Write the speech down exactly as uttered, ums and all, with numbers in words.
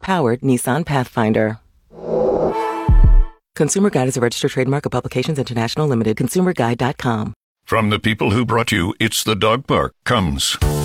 powered Nissan Pathfinder. Consumer Guide is a registered trademark of Publications International Limited. consumer guide dot com. From the people who brought you It's the Dog Park comes